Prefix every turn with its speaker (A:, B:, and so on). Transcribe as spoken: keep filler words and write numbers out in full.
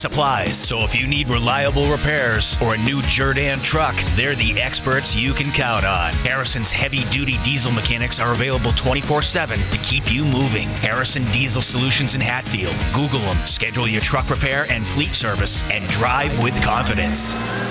A: supplies. So if you need reliable repairs or a new Jerdan truck, they're the experts you can count on. Harrison's heavy-duty diesel mechanics are available twenty-four seven to keep you moving. Harrison Diesel Solutions in Hatfield. Google them. Schedule your truck repair and fleet service and drive with confidence.